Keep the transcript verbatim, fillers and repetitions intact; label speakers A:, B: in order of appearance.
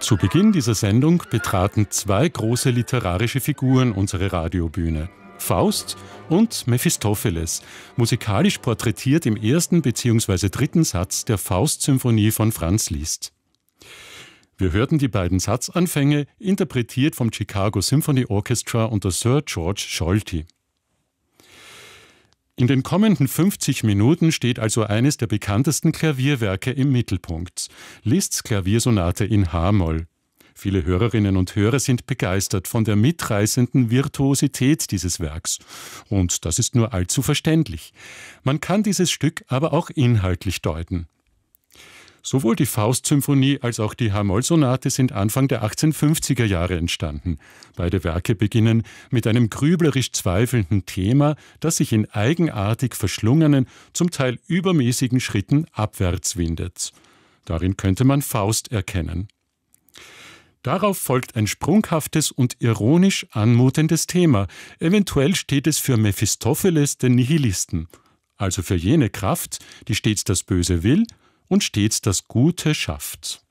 A: Zu Beginn dieser Sendung betraten zwei große literarische Figuren unsere Radiobühne. Faust und Mephistopheles, musikalisch porträtiert im ersten bzw. dritten Satz der Faust-Symphonie von Franz Liszt. Wir hörten die beiden Satzanfänge, interpretiert vom Chicago Symphony Orchestra unter Sir George Scholti. In den kommenden fünfzig Minuten steht also eines der bekanntesten Klavierwerke im Mittelpunkt, Liszts Klaviersonate in H-Moll. Viele Hörerinnen und Hörer sind begeistert von der mitreißenden Virtuosität dieses Werks. Und das ist nur allzu verständlich. Man kann dieses Stück aber auch inhaltlich deuten. Sowohl die Faust-Symphonie als auch die H-Moll-Sonate sind Anfang der achtzehnhundertfünfziger Jahre entstanden. Beide Werke beginnen mit einem grüblerisch zweifelnden Thema, das sich in eigenartig verschlungenen, zum Teil übermäßigen Schritten abwärts windet. Darin könnte man Faust erkennen. Darauf folgt ein sprunghaftes und ironisch anmutendes Thema. Eventuell steht es für Mephistopheles, den Nihilisten, also für jene Kraft, die stets das Böse will und stets das Gute schafft.